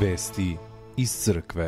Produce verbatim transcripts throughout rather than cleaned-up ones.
Vesti iz crkve.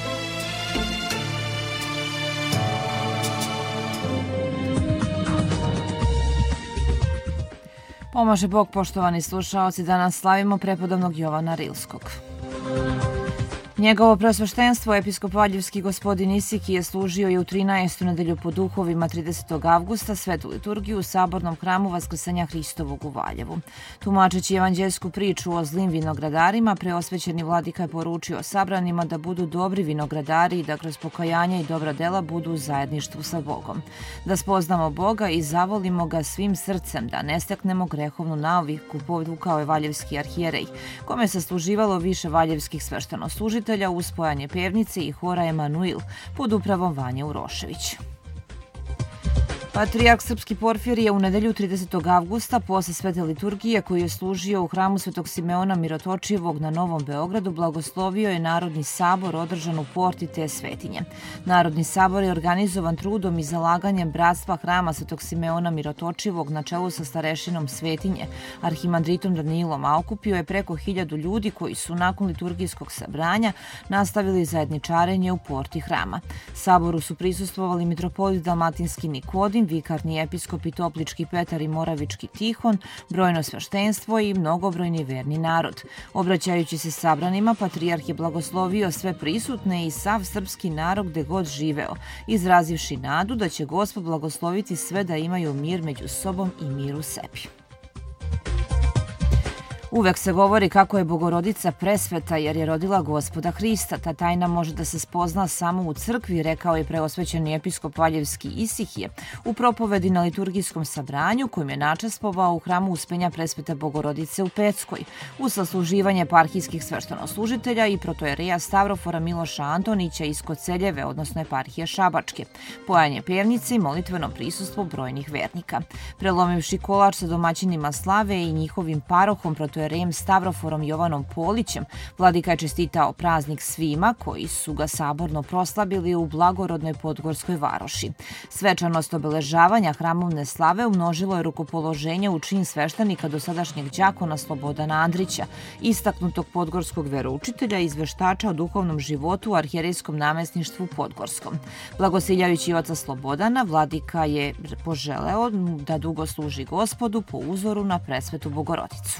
Pomaže Bog, poštovani slušaoci, danas slavimo prepodobnog Jovana Rilskog. Njegovo preosveštenstvo, episkop Valjevski gospodin Isiki, je služio i u trinaestu nedelju po duhovima tridesetog avgusta svetu liturgiju u Sabornom hramu Vaskrsenja Hristovog u Valjevu. Tumačeći evanđeljsku priču o zlim vinogradarima, preosvećeni vladika je poručio sabranima da budu dobri vinogradari i da kroz pokajanje i dobra dela budu u zajedništvu sa Bogom. Da spoznamo Boga i zavolimo ga svim srcem, da ne steknemo grehovnu naviku, podvukao je valjevski arhijerej, kome se služivalo više valjevskih sveštenoslужitelja uz spojanje pevnice i hora Emanuil pod upravom Vanje Urošević. Patrijarh Srpski Porfirije u nedelju tridesetog avgusta posle svete liturgije koju je služio u hramu Svetog Simeona Mirotočivog na Novom Beogradu blagoslovio je Narodni sabor održan u porti te svetinje. Narodni sabor je organizovan trudom i zalaganjem bratstva hrama Svetog Simeona Mirotočivog na čelu sa starešinom svetinje, arhimandritom Danilom, a okupio je preko hiljadu ljudi koji su nakon liturgijskog sabranja nastavili zajedničarenje u porti hrama. Saboru su prisustvovali mitropolit Dalmatinski Nikodin, vikarni episkopi Toplički Petar i Moravički Tihon, brojno sveštenstvo i mnogobrojni verni narod. Obraćajući se sabranima, patrijarh je blagoslovio sve prisutne i sav srpski narod gde god živeo, izrazivši nadu da će Gospod blagosloviti sve da imaju mir među sobom i mir u sebi. Uvek se govori kako je Bogorodica presveta jer je rodila Gospoda Hrista. Ta tajna može da se spozna samo u crkvi, rekao je preosvećeni episkop Valjevski Isihije u propovedi na liturgijskom sabranju kojim je načestvovao u hramu Uspenja presvete Bogorodice u Peckoj, uz sasluživanje eparhijskih sveštenoslужitelja i protojereja Stavrofora Miloša Antonića iz Koceljeve, odnosno eparhije Šabačke, pojanje pevnice i molitveno prisustvo brojnih vernika. Prelomivši kolač sa domaćinima slave i njihovim parohom protojerejem Stavroforom Jovanom Polićem, vladika je čestitao praznik svima koji su ga saborno proslavili u blagorodnoj Podgorskoj varoši. Svečanost obeležavanja hramovne slave umnožilo je rukopoloženje u čin sveštenika dosadašnjeg đakona Slobodana Andrića, istaknutog podgorskog veroučitelja i izveštača o duhovnom životu u arhijerejskom namestništvu Podgorskom. Blagosiljajući oca Slobodana, vladika je poželeo da dugo služi Gospodu po uzoru na presvetu Bogorodicu.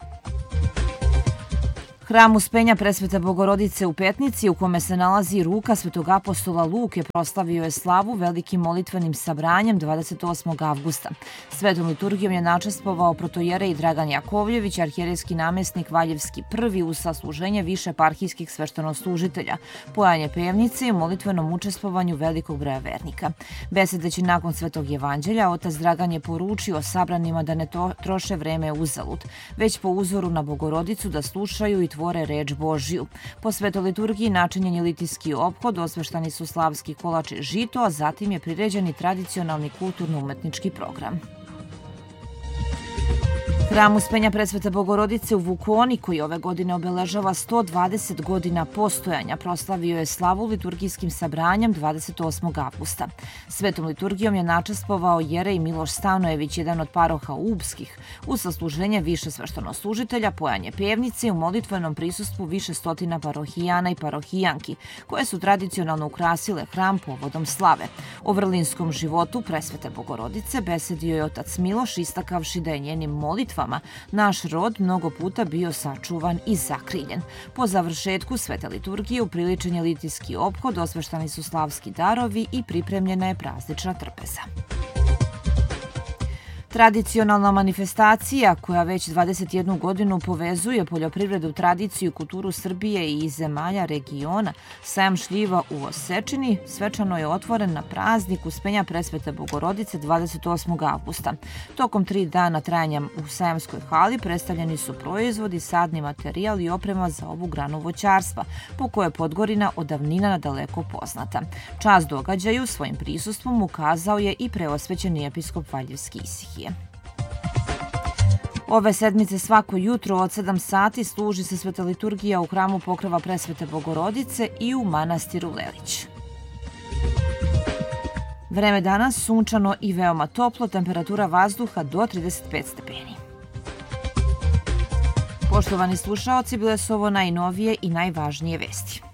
Hram Uspenja presvete Bogorodice u Petnici, u kome se nalazi ruka svetog apostola Luke, proslavio je slavu velikim molitvenim sabranjem dvadeset osmog avgusta. Svetom liturgijom je načestvovao protojerej Dragan Jakovljević, arhijerejski namestnik Valjevski prvi, uz sasluženje više eparhijskih sveštenoslужitelja, pojanje pevnice i molitvenom učestvovanju velikog broja vernika. Besedeći nakon svetog evanđelja, otac Dragan je poručio sabranima da ne to, troše vreme uzalud, već po uzoru na Bogorodicu da slušaju i tvore reč Božiju. Po svetoj liturgiji načinjen je litijski ophod, osveštani su slavski kolač i žito, a zatim je priređen i tradicionalni kulturno-umetnički program. Hram Uspenja presvete Bogorodice u Vukoni, koji ove godine obeležava sto dvadeset godina postojanja, proslavio je slavu liturgijskim sabranjem dvadeset osmog avgusta. Svetom liturgijom je načestvovao jerej Miloš Stanojević, jedan od paroha Ubskih, u sasluženje više sveštenoslужitelja, pojanje pevnice i u molitvenom prisustvu više stotina parohijana i parohijanki, koje su tradicionalno ukrasile hram povodom slave. O vrlinskom životu presvete Bogorodice besedio je otac Miloš, istakavši da je njenim molitvama naš rod mnogo puta bio sačuvan i zakriljen. Po završetku svete liturgije upriličen je litijski ophod, osveštani su slavski darovi i pripremljena je praznična trpeza. Tradicionalna manifestacija koja već dvadeset jednu godinu povezuje poljoprivredu, tradiciju i kulturu Srbije i zemalja regiona, sajam šljiva u Osečini, svečano je otvoren na praznik Uspenja presvete Bogorodice dvadeset osmog avgusta. Tokom tri dana trajanja u sajamskoj hali predstavljeni su proizvodi, sadni materijal i oprema za ovu granu voćarstva, po kojoj je Podgorina od davnina nadaleko poznata. Čast događaju svojim prisustvom ukazao je i preosvećeni episkop Valjevski Isihije. Ove sedmice svako jutro od sedam sati služi se sveta liturgija u hramu Pokrova presvete Bogorodice i u manastiru Lelić. Vreme danas sunčano i veoma toplo, temperatura vazduha do trideset pet stepeni. Poštovani slušaoci, bile su ovo najnovije i najvažnije vesti.